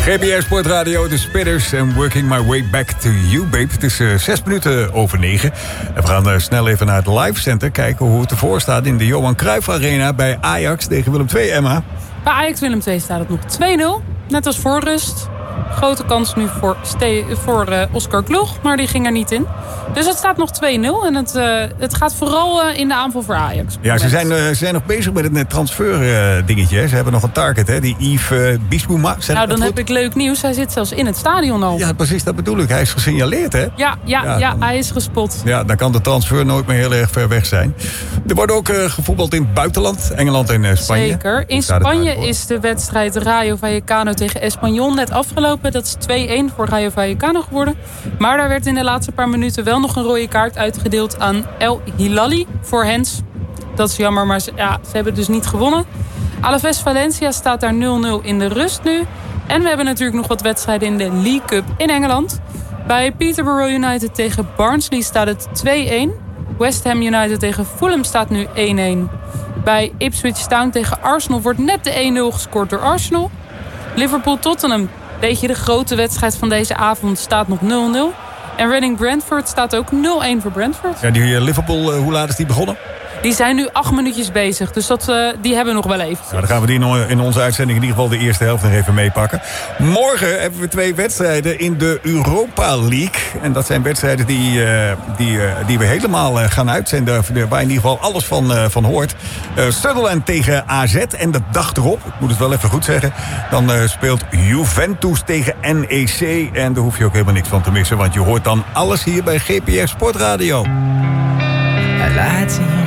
GBR Sportradio, de Spitters en Working My Way Back to You, babe. Het is 6 minuten over 9. En we gaan snel even naar het Live Center kijken hoe het ervoor staat in de Johan Cruijff Arena bij Ajax tegen Willem II, Emma. Bij Ajax Willem II staat het nog 2-0, net als voor rust. Grote kans nu voor Oscar Kloeg, maar die ging er niet in. Dus het staat nog 2-0 en het gaat vooral in de aanval voor Ajax. Ja, ze zijn nog bezig met het transfer dingetje. Ze hebben nog een target, hè? Die Yves Bissouma. Nou, dan heb ik leuk nieuws. Hij zit zelfs in het stadion al. Ja, precies, dat bedoel ik. Hij is gesignaleerd, hè? Ja, hij is gespot. Ja, dan kan de transfer nooit meer heel erg ver weg zijn. Er wordt ook gevoetbald in het buitenland. Engeland en Spanje. Zeker. In Spanje is de wedstrijd Rayo Vallecano tegen Espanyol net afgelopen. Dat is 2-1 voor Rayo Vallecano geworden. Maar daar werd in de laatste paar minuten wel nog een rode kaart uitgedeeld aan El Hilali voor Hens. Dat is jammer, maar ze hebben dus niet gewonnen. Alaves Valencia staat daar 0-0 in de rust nu. En we hebben natuurlijk nog wat wedstrijden in de League Cup in Engeland. Bij Peterborough United tegen Barnsley staat het 2-1. West Ham United tegen Fulham staat nu 1-1. Bij Ipswich Town tegen Arsenal wordt net de 1-0 gescoord door Arsenal. Liverpool-Tottenham, beetje de grote wedstrijd van deze avond, staat nog 0-0. En Reading Brentford staat ook 0-1 voor Brentford. Ja, die Liverpool, hoe laat is die begonnen? Die zijn nu 8 minuutjes bezig, dus die hebben we nog wel even. Nou, dan gaan we die in onze uitzending in ieder geval de eerste helft nog even meepakken. Morgen hebben we 2 wedstrijden in de Europa League. En dat zijn wedstrijden die we helemaal gaan uitzenden, waar in ieder geval alles van hoort. Sunderland tegen AZ en de dag erop, ik moet het wel even goed zeggen, dan speelt Juventus tegen NEC. En daar hoef je ook helemaal niks van te missen, want je hoort dan alles hier bij GPR Sportradio. I lied to you.